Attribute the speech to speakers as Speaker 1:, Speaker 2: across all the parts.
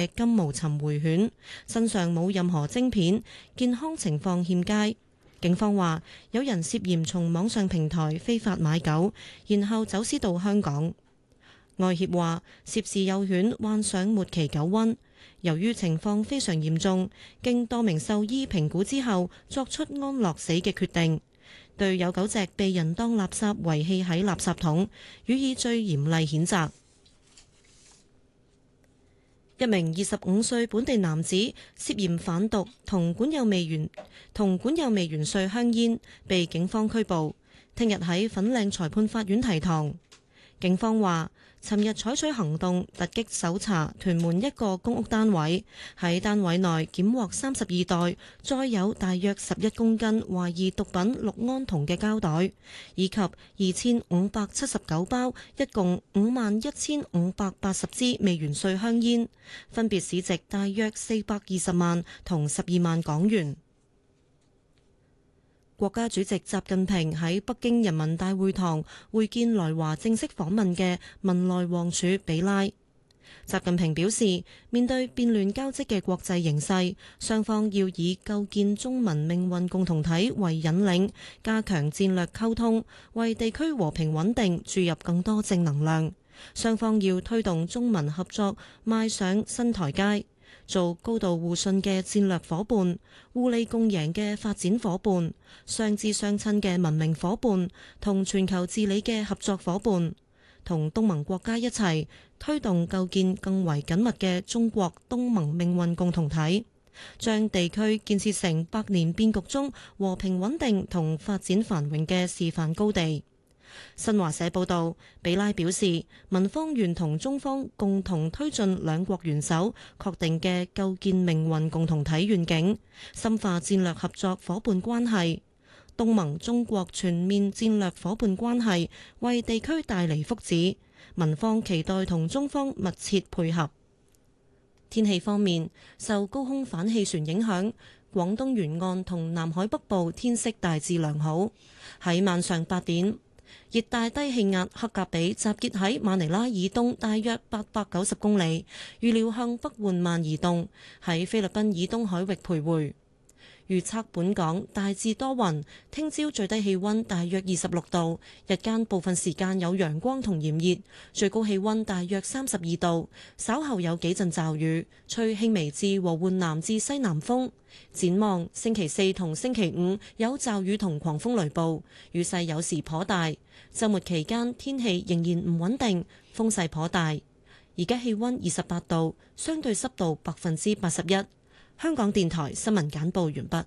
Speaker 1: 嘅金毛尋回犬，身上冇任何晶片，健康情況欠佳。警方話有人涉嫌從網上平台非法買狗，然後走私到香港。愛協話涉事幼犬患上末期狗瘟，由於情況非常嚴重，經多名獸醫評估之後作出安樂死嘅決定，對有狗隻被人當垃圾遺棄喺垃圾桶，予以最嚴厲譴責。一名25歲本地男子涉嫌販毒同管有未完稅香煙，被警方拘捕，聽日喺粉嶺裁判法院提堂。警方話尋日採取行動，突擊搜查屯門一個公屋單位，喺單位內檢獲32袋載有大約11公斤懷疑毒品氯胺酮嘅膠袋，以及2579包，一共51,580支未完稅香煙，分別市值大約420萬同12萬港元。國家主席習近平喺北京人民大會堂會見來華正式訪問嘅文萊王儲比拉。習近平表示，面對變亂交織嘅國際形勢，雙方要以構建中文命運共同體為引領，加強戰略溝通，為地區和平穩定注入更多正能量。雙方要推動中文合作邁上新台階，做高度互信嘅戰略夥伴，互利共贏嘅發展夥伴，相知相親嘅文明夥伴，同全球治理嘅合作夥伴，同東盟國家一齊推動構建更為緊密嘅中國東盟命運共同體，將地區建設成百年變局中和平穩定同發展繁榮嘅示範高地。新華社報道，比拉表示，民方願同中方共同推進兩國元首確定嘅構建命運共同體願景，深化戰略合作伙伴關係。東盟中國全面戰略伙伴關係為地區帶嚟福祉，民方期待同中方密切配合。天氣方面，受高空反氣旋影響，廣東沿岸同南海北部天色大致良好。喺晚上8點，熱帶低氣壓克格比集結喺馬尼拉以東大約890公里，預料向北緩慢移動，喺菲律賓以東海域徘徊。預測本港大致多雲，聽朝最低氣溫大約26度，日間部分時間有陽光同炎熱，最高氣溫大約32度。稍後有幾陣驟雨，吹輕微至和緩南至西南風。展望星期4同星期5有驟雨同狂風雷暴，雨勢有時頗大。週末期間天氣仍然唔穩定，風勢頗大。而家氣溫28度，相對濕度81%。香港電台新聞簡報完畢。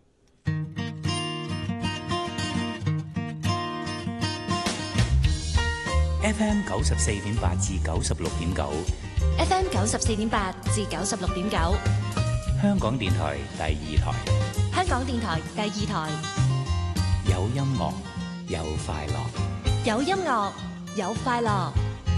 Speaker 2: FM 94.8至96.9
Speaker 3: ，FM 94.8至96.9，
Speaker 2: 香港電台第2台，
Speaker 3: 香港電台第2台，
Speaker 2: 有音樂有快樂，
Speaker 3: 有音樂有快樂。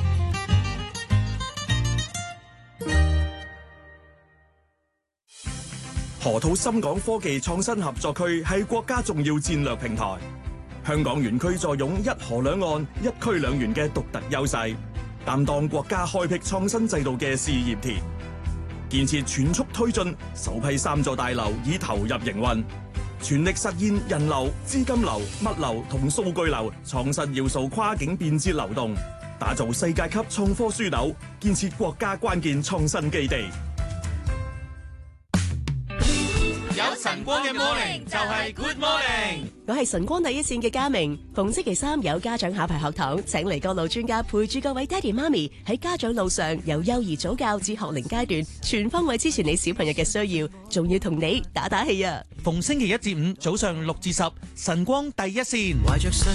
Speaker 4: 河套深港科技創新合作區係國家重要戰略平台，香港園區坐擁一河兩岸、一區兩園嘅獨特優勢，擔當國家開闢創新制度嘅試驗田。建設全速推進，首批3座大樓已投入營運，全力實現人流、資金流、物流同數據流創新要素跨境便捷流動，打造世界級創科樞紐，建設國家關鍵創新基地。
Speaker 5: 有晨光嘅 morning 就係 good morning。
Speaker 6: 我係晨光第一線嘅嘉明，逢星期3有家長考牌學堂，請嚟各路專家陪住各位爹哋媽咪喺家長路上，由幼兒早教至學齡階段，全方位支持你小朋友嘅需要，仲要同你打打氣啊！
Speaker 5: 逢星期1至5早上6至10，晨光第一線。